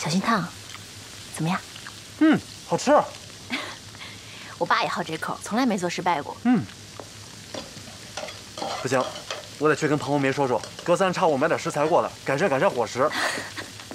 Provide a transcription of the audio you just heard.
小心烫，怎么样？ 嗯，好吃。 我爸也好这口，从来没做失败过。 不行，我得去跟彭红梅说说，隔三差五买点食材过来，改善改善伙食。